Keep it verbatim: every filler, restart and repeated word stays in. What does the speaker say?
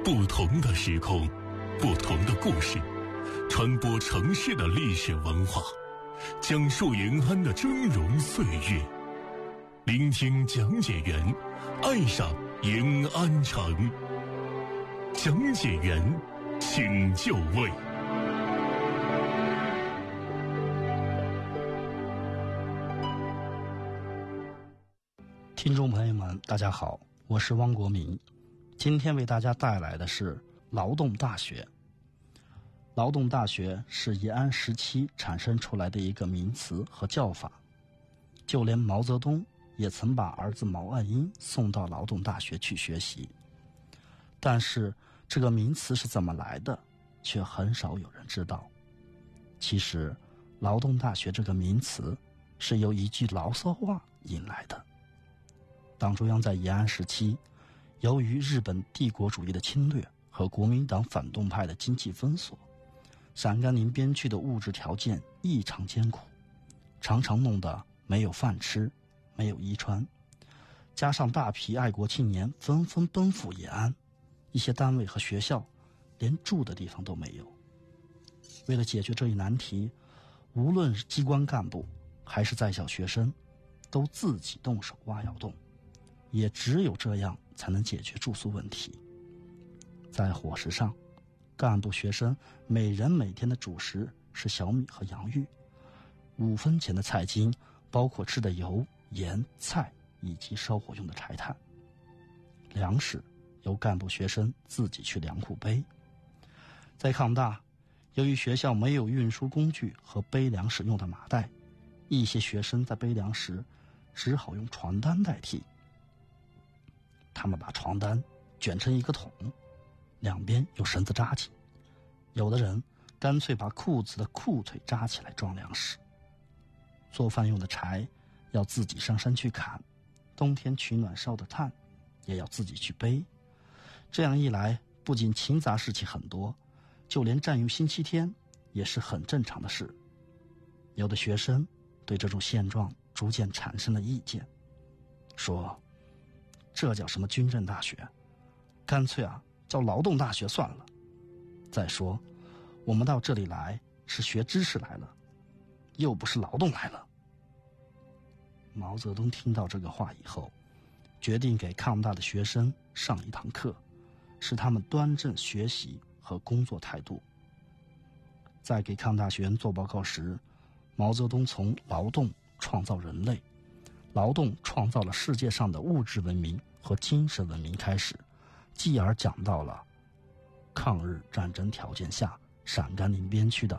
不同的时空，不同的故事，传播城市的历史文化，讲述延安的峥嵘岁月，聆听讲解员，爱上延安城。讲解员，请就位。 听众朋友们，大家好，我是汪国民。今天为大家带来的是劳动大学。劳动大学是延安时期产生出来的一个名词和叫法，就连毛泽东也曾把儿子毛岸英送到劳动大学去学习。但是这个名词是怎么来的，却很少有人知道。其实劳动大学这个名词是由一句牢骚话引来的。党中央在延安时期，由于日本帝国主义的侵略和国民党反动派的经济封锁，陕甘宁边区的物质条件异常艰苦，常常弄得没有饭吃，没有衣穿。加上大批爱国青年纷纷奔赴延安，一些单位和学校连住的地方都没有。为了解决这一难题，无论是机关干部还是在校学生，都自己动手挖窑洞，也只有这样才能解决住宿问题。在伙食上，干部学生每人每天的主食是小米和洋芋，五分钱的菜金包括吃的油、盐、菜以及烧火用的柴炭。粮食由干部学生自己去粮库背。在抗大，由于学校没有运输工具和背粮食用的麻袋，一些学生在背粮时只好用床单代替。他们把床单卷成一个桶，两边有绳子扎紧，有的人干脆把裤子的裤腿扎起来装粮食。做饭用的柴要自己上山去砍，冬天取暖烧的炭也要自己去背。这样一来，不仅勤杂事情很多，就连占用星期天也是很正常的事。有的学生对这种现状逐渐产生了意见，说这叫什么军政大学，干脆啊叫劳动大学算了。再说我们到这里来是学知识来了，又不是劳动来了。毛泽东听到这个话以后，决定给抗大的学生上一堂课，使他们端正学习和工作态度。在给抗大学员做报告时，毛泽东从劳动创造人类，劳动创造了世界上的物质文明和精神文明开始，继而讲到了抗日战争条件下陕甘宁边区的